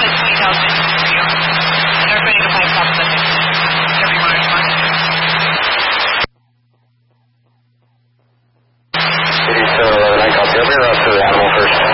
20,000 for you. And they're putting a 5,000 budget. Whatever you want to respond to. City 711, I copy. I'll be around to the animal first.